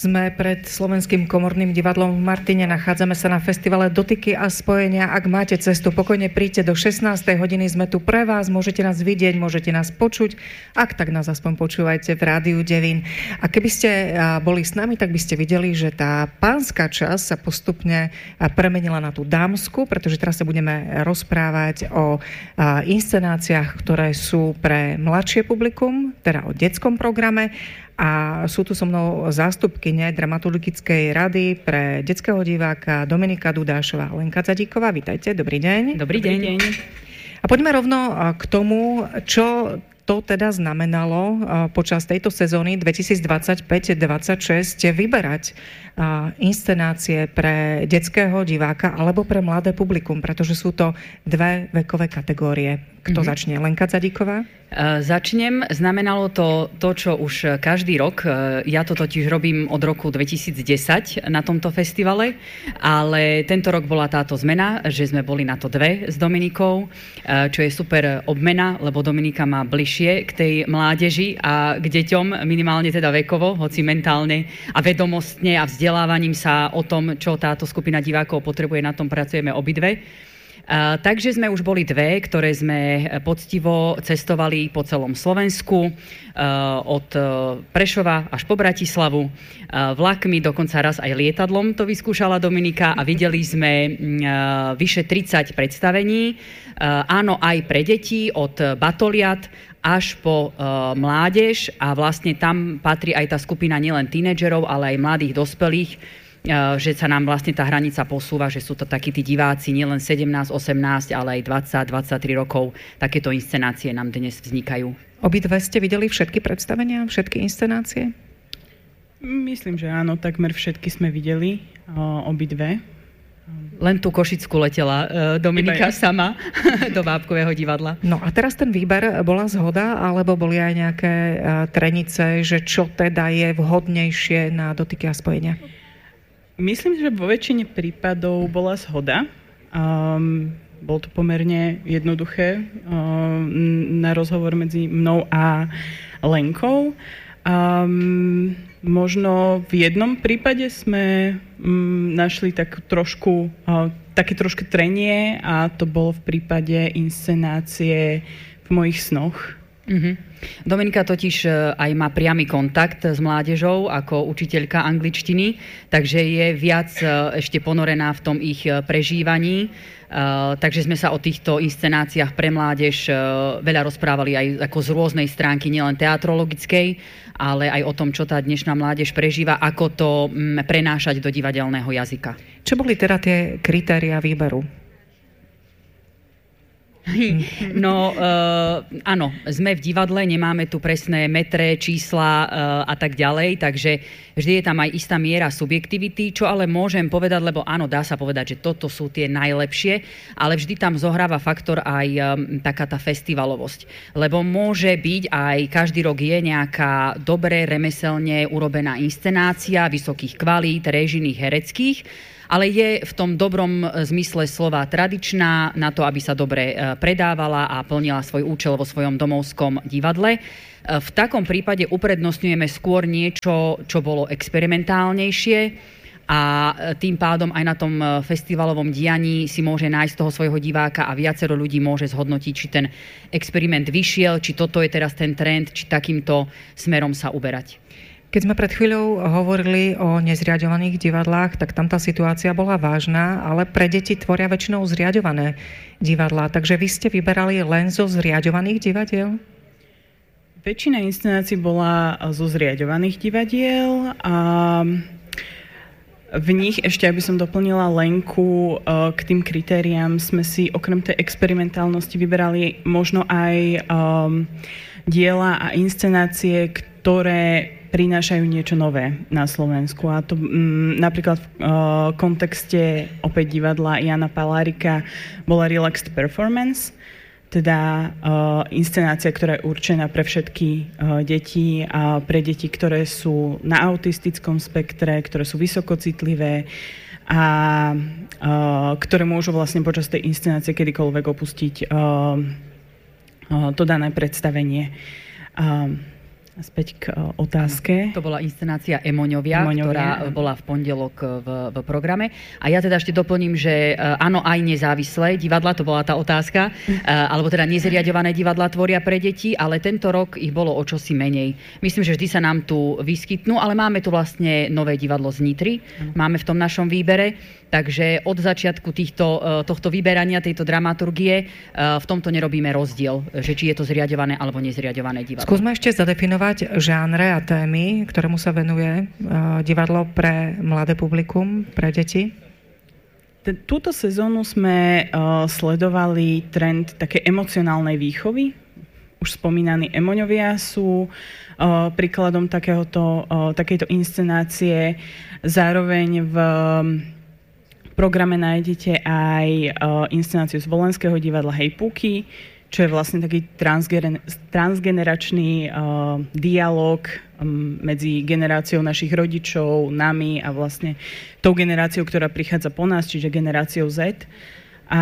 Sme pred Slovenským komorným divadlom v Martine, nachádzame sa na festivale Dotyky a spojenia. Ak máte cestu, pokojne príďte do 16. hodiny, sme tu pre vás, môžete nás vidieť, môžete nás počuť, ak tak nás aspoň počúvajte v Rádiu Devín. A keby ste boli s nami, tak by ste videli, že tá pánska časť sa postupne premenila na tú dámsku, pretože teraz sa budeme rozprávať o inscenáciách, ktoré sú pre mladšie publikum, teda o detskom programe. A sú tu so mnou zástupkyne Dramaturgickej rady pre detského diváka Dominika Dudášová, Lenka Dzadíková. Vítajte, dobrý deň. Dobrý deň. A poďme rovno k tomu, čo to teda znamenalo počas tejto sezóny 2025-26 vyberať inscenácie pre detského diváka alebo pre mladé publikum, pretože sú to dve vekové kategórie. Kto začne? Lenka Dzadíková? Začnem. Znamenalo to, čo už každý rok. Ja to totiž robím od roku 2010 na tomto festivale, ale tento rok bola táto zmena, že sme boli na to dve s Dominikou, čo je super obmena, lebo Dominika má bližšie k tej mládeži a k deťom, minimálne teda vekovo, hoci mentálne a vedomostne a vzdelávaním sa o tom, čo táto skupina divákov potrebuje, na tom pracujeme obidve. Takže sme už boli dve, ktoré sme poctivo cestovali po celom Slovensku, od Prešova až po Bratislavu, vlakmi, dokonca raz aj lietadlom to vyskúšala Dominika a videli sme vyše 30 predstavení, áno aj pre deti, od batoliat až po mládež a vlastne tam patrí aj tá skupina nielen tínedžerov, ale aj mladých dospelých, že sa nám vlastne tá hranica posúva, že sú to takí tí diváci nielen 17, 18, ale aj 20, 23 rokov. Takéto inscenácie nám dnes vznikajú. Obidve ste videli všetky predstavenia, všetky inscenácie? Myslím, že áno, takmer všetky sme videli, obidve. Len tú Košickú letela Dominika sama do Bábkového divadla. No a teraz ten výber, bola zhoda, alebo boli aj nejaké trenice, že čo teda je vhodnejšie na Dotyky a spojenia? Myslím, že vo väčšine prípadov bola zhoda. Bolo to pomerne jednoduché na rozhovor medzi mnou a Lenkou. Možno v jednom prípade sme našli také trošku trenie a to bolo v prípade inscenácie V mojich snoch. Dominika totiž aj má priamy kontakt s mládežou ako učiteľka angličtiny, takže je viac ešte ponorená v tom ich prežívaní. Takže sme sa o týchto inscenáciách pre mládež veľa rozprávali aj ako z rôznej stránky, nielen teatrologickej, ale aj o tom, čo tá dnešná mládež prežíva, ako to prenášať do divadelného jazyka. Čo boli teda tie kritériá výberu? No, áno, sme v divadle, nemáme tu presné metre, čísla a tak ďalej, takže vždy je tam aj istá miera subjektivity, čo ale môžem povedať, lebo áno, dá sa povedať, že toto sú tie najlepšie, ale vždy tam zohráva faktor aj taká tá festivalovosť, lebo môže byť aj každý rok je nejaká dobre remeselne urobená inscenácia vysokých kvalít, režijných, hereckých, ale je v tom dobrom zmysle slova tradičná na to, aby sa dobre predávala a plnila svoj účel vo svojom domovskom divadle. V takom prípade uprednostňujeme skôr niečo, čo bolo experimentálnejšie a tým pádom aj na tom festivalovom dianí si môže nájsť toho svojho diváka a viacero ľudí môže zhodnotiť, či ten experiment vyšiel, či toto je teraz ten trend, či takýmto smerom sa uberať. Keď sme pred chvíľou hovorili o nezriaďovaných divadlách, tak tam tá situácia bola vážna, ale pre deti tvoria väčšinou zriaďované divadlá. Takže vy ste vyberali len zo zriaďovaných divadiel? Väčšina inscenácií bola zo zriaďovaných divadiel a v nich, ešte aby som doplnila Lenku, k tým kritériám sme si okrem tej experimentálnosti vyberali možno aj diela a inscenácie, ktoré prinášajú niečo nové na Slovensku. A to napríklad v kontexte opäť divadla Jana Palárika bola Relaxed Performance, teda inscenácia, ktorá je určená pre všetky deti a pre deti, ktoré sú na autistickom spektre, ktoré sú vysokocitlivé a ktoré môžu vlastne počas tej inscenácie kedykoľvek opustiť to dané predstavenie. Späť k otázke. To bola inscenácia Emoňovia, ktorá bola v pondelok v programe. A ja teda ešte doplním, že áno, aj nezávislé divadla, to bola tá otázka, alebo teda nezriaďované divadla tvoria pre deti, ale tento rok ich bolo o čosi menej. Myslím, že vždy sa nám tu vyskytnú, ale máme tu vlastne nové divadlo z Nitry, máme v tom našom výbere, takže od začiatku tohto vyberania, tejto dramaturgie, v tomto nerobíme rozdiel, že či je to zriaďované alebo nezriaďované divadlo. Skúsme ešte zadefinovať žánre a témy, ktorému sa venuje divadlo pre mladé publikum, pre deti. Túto sezónu sme sledovali trend také emocionálnej výchovy. Už spomínaní Emoňovia sú príkladom takejto inscenácie. Zároveň v programe nájdete aj inscenáciu z Volenského divadla Hejpúky, čo je vlastne taký transgeneračný dialog medzi generáciou našich rodičov, nami a vlastne tou generáciou, ktorá prichádza po nás, čiže generáciou Z. A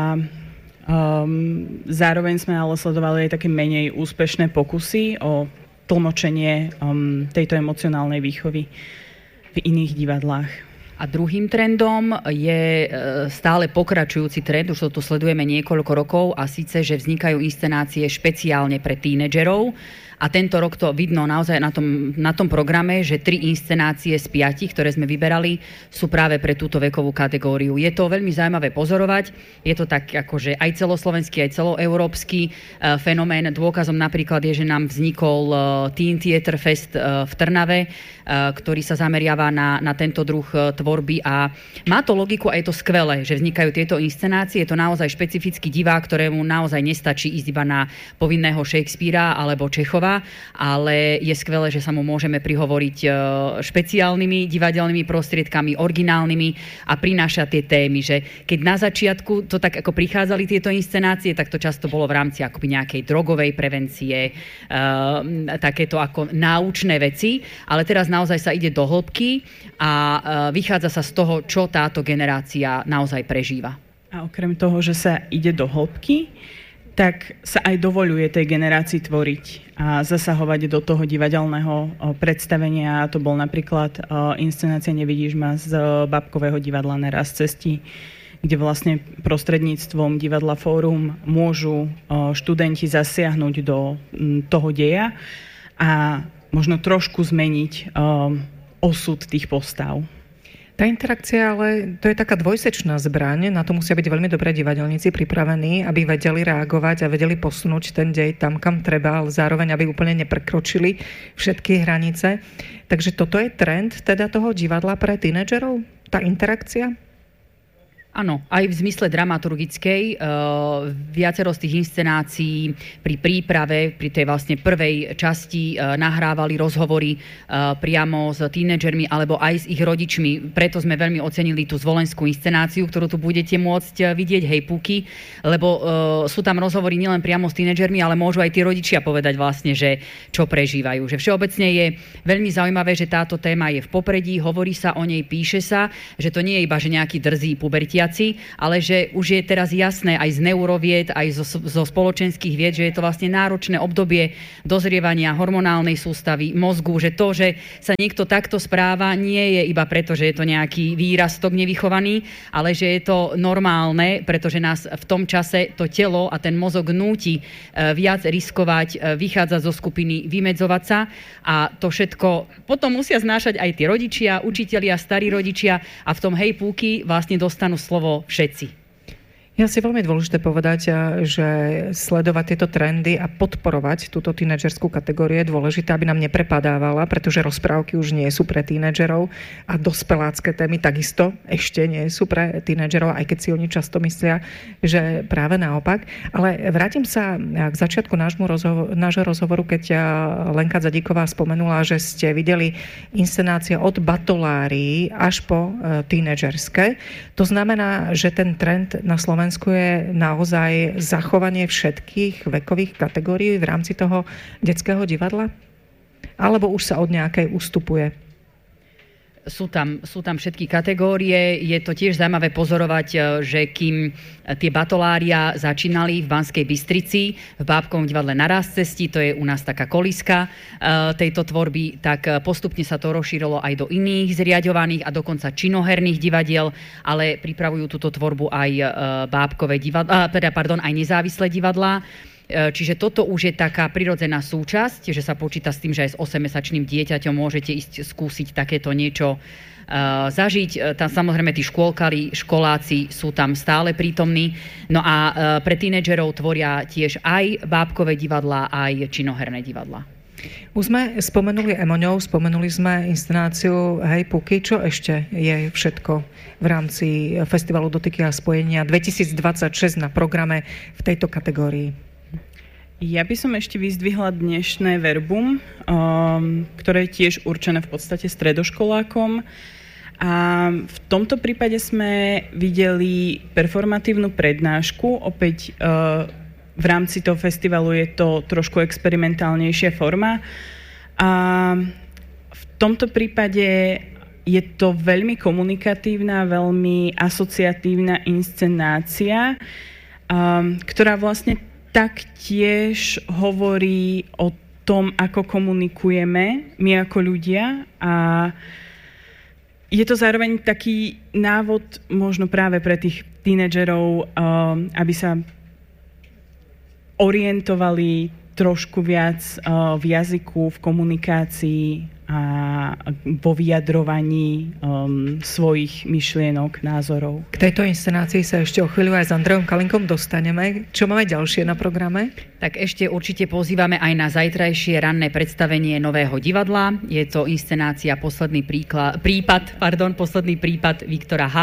zároveň sme ale sledovali aj také menej úspešné pokusy o tlmočenie tejto emocionálnej výchovy v iných divadlách. A druhým trendom je stále pokračujúci trend, už to tu sledujeme niekoľko rokov, a síce, že vznikajú inscenácie špeciálne pre tínedžerov. A tento rok to vidno naozaj na tom programe, že 3 inscenácie z 5, ktoré sme vyberali, sú práve pre túto vekovú kategóriu. Je to veľmi zaujímavé pozorovať. Je to tak akože aj celoslovenský, aj celoeurópsky fenomén. Dôkazom napríklad je, že nám vznikol Teen Theater Fest v Trnave, ktorý sa zameriava na tento druh tvorby, a má to logiku a je to skvelé, že vznikajú tieto inscenácie. Je to naozaj špecifický divák, ktorému naozaj nestačí ísť iba na povinného Shakespearea alebo Čechova, ale je skvelé, že sa mu môžeme prihovoriť špeciálnymi divadelnými prostriedkami, originálnymi, a prinášať tie témy, že keď na začiatku to tak ako prichádzali tieto inscenácie, tak to často bolo v rámci akoby nejakej drogovej prevencie, takéto ako náučné veci, ale teraz naozaj sa ide do hĺbky a vychádza sa z toho, čo táto generácia naozaj prežíva. A okrem toho, že sa ide do hĺbky, tak sa aj dovoľuje tej generácii tvoriť a zasahovať do toho divadelného predstavenia. To bol napríklad inscenácia Nevidíš ma z Babkového divadla Neraz cestí, kde vlastne prostredníctvom divadla Fórum môžu študenti zasiahnuť do toho deja a možno trošku zmeniť osud tých postav. Tá interakcia, ale to je taká dvojsečná zbraň. Na to musia byť veľmi dobré divadelníci pripravení, aby vedeli reagovať a vedeli posunúť ten dej tam, kam treba, ale zároveň, aby úplne neprekročili všetky hranice. Takže toto je trend teda toho divadla pre tínedžerov? Tá interakcia? Áno, aj v zmysle dramaturgickej. Viacero z tých inscenácií pri príprave, pri tej vlastne prvej časti nahrávali rozhovory priamo s tínedžermi alebo aj s ich rodičmi. Preto sme veľmi ocenili tú zvolenskú inscenáciu, ktorú tu budete môcť vidieť, Hejpúky, lebo sú tam rozhovory nielen priamo s tínedžermi, ale môžu aj tí rodičia povedať vlastne, že čo prežívajú. Že všeobecne je veľmi zaujímavé, že táto téma je v popredí, hovorí sa o nej, píše sa, že to nie je iba že nejaký drzý pubertiaci, ale že už je teraz jasné aj z neurovied, aj zo spoločenských vied, že je to vlastne náročné obdobie dozrievania hormonálnej sústavy mozgu, že to, že sa niekto takto správa, nie je iba preto, že je to nejaký výrastok nevychovaný, ale že je to normálne, pretože nás v tom čase to telo a ten mozog núti viac riskovať, vychádzať zo skupiny, vymedzovať sa, a to všetko potom musia znášať aj tí rodičia, učitelia, starí rodičia, a v tom Hejpúky vlastne dostanú slovo všetci. Je asi veľmi dôležité povedať, že sledovať tieto trendy a podporovať túto tínedžerskú kategóriu je dôležité, aby nám neprepadávala, pretože rozprávky už nie sú pre tínedžerov a dospelácké témy takisto ešte nie sú pre tínedžerov, aj keď si oni často myslia, že práve naopak. Ale vrátim sa k začiatku nášho rozhovoru, keď Lenka Dzadíková spomenula, že ste videli inscenácie od batolárií až po tínedžerské. To znamená, že ten trend na Slovensku je naozaj zachovanie všetkých vekových kategórií v rámci toho detského divadla? Alebo už sa od nejakej ustupuje? Sú tam všetky kategórie. Je to tiež zaujímavé pozorovať, že kým tie batolária začínali v Banskej Bystrici, v Bábkovom divadle Na ráz cesti, to je u nás taká kolíska tejto tvorby, tak postupne sa to rozšírilo aj do iných zriaďovaných a dokonca činoherných divadiel, ale pripravujú túto tvorbu aj bábkové divadlá, aj nezávislé divadlá. Čiže toto už je taká prirodzená súčasť, že sa počíta s tým, že aj s 8-mesačným dieťaťom môžete ísť skúsiť takéto niečo zažiť. Tam samozrejme tí školáci sú tam stále prítomní. No a pre tínedžerov tvoria tiež aj bábkové divadlá, aj činoherné divadlá. Už sme spomenuli Emoňov, spomenuli sme inscenáciu Hej Puky. Čo ešte je všetko v rámci festivalu Dotyky a spojenia 2026 na programe v tejto kategórii? Ja by som ešte vyzdvihla dnešné Verbum, ktoré je tiež určené v podstate stredoškolákom. A v tomto prípade sme videli performatívnu prednášku. Opäť v rámci toho festivalu je to trošku experimentálnejšia forma. A v tomto prípade je to veľmi komunikatívna, veľmi asociatívna inscenácia, ktorá vlastne taktiež hovorí o tom, ako komunikujeme my ako ľudia, a je to zároveň taký návod možno práve pre tých tínedžerov, aby sa orientovali trošku viac v jazyku, v komunikácii a vo vyjadrovaní svojich myšlienok, názorov. K tejto inscenácii sa ešte o chvíľu aj s Andrejom Kalinkom dostaneme. Čo máme ďalšie na programe? Tak ešte určite pozývame aj na zajtrajšie ranné predstavenie nového divadla. Je to inscenácia Posledný prípad Viktora H.,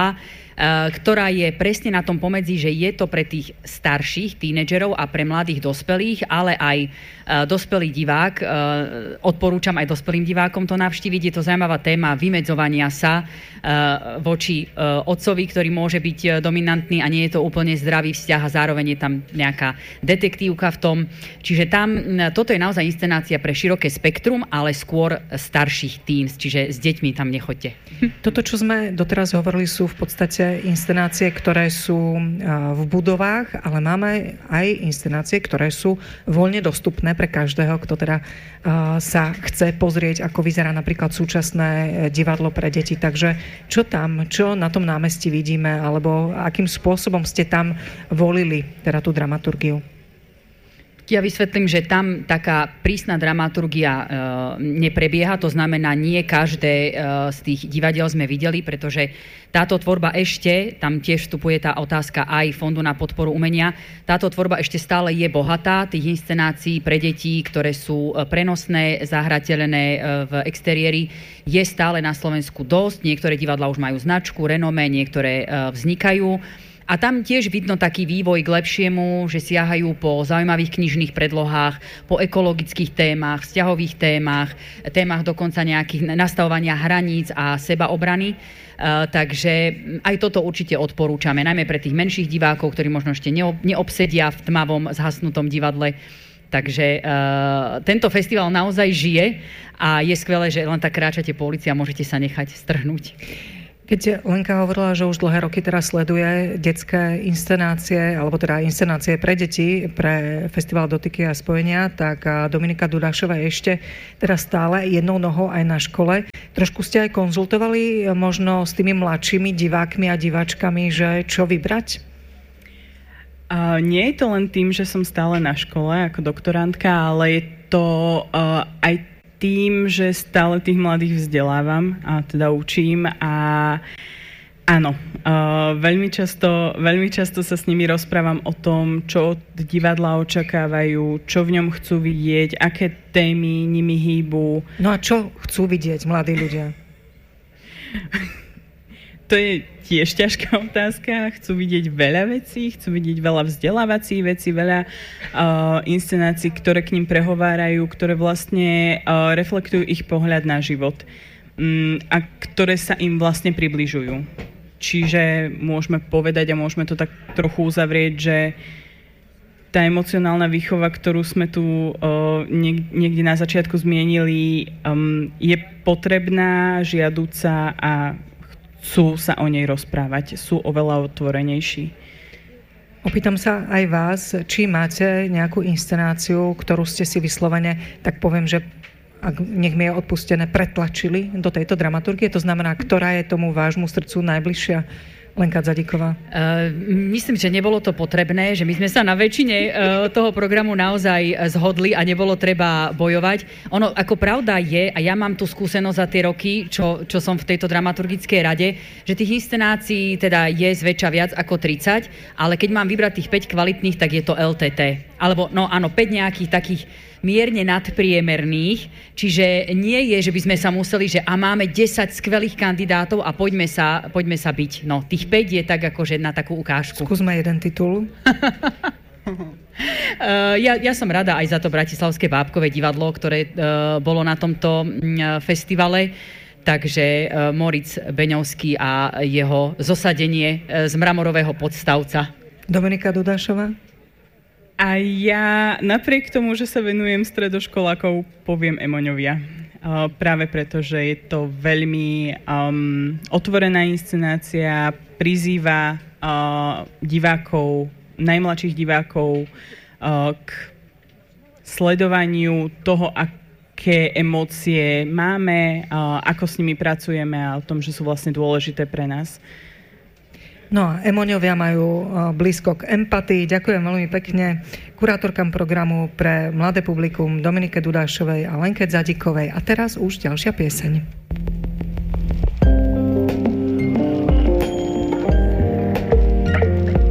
ktorá je presne na tom pomedzi, že je to pre tých starších tínedžerov a pre mladých dospelých, ale aj dospelý divák. Odporúčam aj dospelým divákom to navštíviť. Je to zaujímavá téma vymedzovania sa voči otcovi, ktorý môže byť dominantný a nie je to úplne zdravý vzťah a zároveň je tam nejaká detektívka v tom. Čiže toto je naozaj inscenácia pre široké spektrum, ale skôr starších teens, čiže s deťmi tam nechoďte. Toto, čo sme doteraz hovorili, sú v podstate inscenácie, ktoré sú v budovách, ale máme aj inscenácie, ktoré sú voľne dostupné pre každého, kto teda sa chce pozrieť, ako vyzerá napríklad súčasné divadlo pre deti. Takže čo na tom námestí vidíme, alebo akým spôsobom ste tam volili teda tú dramaturgiu? Ja vysvetlím, že tam taká prísna dramaturgia neprebieha, to znamená, nie každé z tých divadiel sme videli, pretože táto tvorba ešte, tam tiež vstupuje tá otázka aj Fondu na podporu umenia, táto tvorba ešte stále je bohatá, tých inscenácií pre deti, ktoré sú prenosné, zahrateľné v exteriéri, je stále na Slovensku dosť. Niektoré divadlá už majú značku, renomé, niektoré vznikajú. A tam tiež vidno taký vývoj k lepšiemu, že siahajú po zaujímavých knižných predlohách, po ekologických témach, vzťahových témach dokonca nejakých nastavovania hraníc a sebaobrany. Takže aj toto určite odporúčame, najmä pre tých menších divákov, ktorí možno ešte neobsedia v tmavom zhasnutom divadle. Takže tento festival naozaj žije a je skvelé, že len tak kráčate po ulici a môžete sa nechať strhnúť. Keď Lenka hovorila, že už dlhé roky teraz sleduje detské inscenácie, alebo teda inscenácie pre deti, pre festival Dotyky a spojenia, tak Dominika Dudášová je ešte teraz stále jednou nohou aj na škole. Trošku ste aj konzultovali možno s tými mladšími divákmi a diváčkami, že čo vybrať? Nie je to len tým, že som stále na škole ako doktorantka, ale je to aj tým, že stále tých mladých vzdelávam a teda učím a áno, veľmi často sa s nimi rozprávam o tom, čo od divadla očakávajú, čo v ňom chcú vidieť, aké témy nimi hýbu. No a čo chcú vidieť mladí ľudia? To je tiež ťažká otázka. Chcú vidieť veľa vecí, chcú vidieť veľa vzdelávacích vecí, veľa inscenácií, ktoré k ním prehovárajú, ktoré vlastne reflektujú ich pohľad na život a ktoré sa im vlastne približujú. Čiže môžeme povedať a môžeme to tak trochu uzavrieť, že tá emocionálna výchova, ktorú sme tu niekde na začiatku zmienili, je potrebná, žiaduca a chcú sa o nej rozprávať. Sú oveľa otvorenejší. Opýtam sa aj vás, či máte nejakú inscenáciu, ktorú ste si vyslovene, tak poviem, že ak nech mi je odpustené, pretlačili do tejto dramaturgie. To znamená, ktorá je tomu vášmu srdcu najbližšia? Lenka Dzadíková. Myslím, že nebolo to potrebné, že my sme sa na väčšine toho programu naozaj zhodli a nebolo treba bojovať. Ono ako pravda je, a ja mám tú skúsenosť za tie roky, čo som v tejto dramaturgickej rade, že tých inscenácií teda je zväčša viac ako 30, ale keď mám vybrať tých 5 kvalitných, tak je to LTT. Alebo, no áno, 5 nejakých takých mierne nadpriemerných, čiže nie je, že by sme sa museli, že máme 10 skvelých kandidátov a poďme sa byť. No, tých 5 je tak akože na takú ukážku. Skúsme jeden titul. Ja som rada aj za to Bratislavské bábkové divadlo, ktoré bolo na tomto festivale. Takže Moritz Beňovský a jeho zosadenie z mramorového podstavca. Dominika Dudášová? A ja napriek tomu, že sa venujem stredoškolákov, poviem Emoňovia. Práve preto, že je to veľmi otvorená inscenácia, prizýva divákov, najmladších divákov k sledovaniu toho, aké emócie máme, ako s nimi pracujeme a o tom, že sú vlastne dôležité pre nás. No a Emoňovia majú blízko k empatii. Ďakujem veľmi pekne kurátorkám programu pre mladé publikum Dominike Dudášovej a Lenke Dzadíkovej. A teraz už ďalšia pieseň.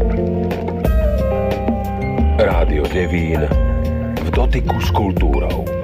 Rádio Devín v dotyku s kultúrou.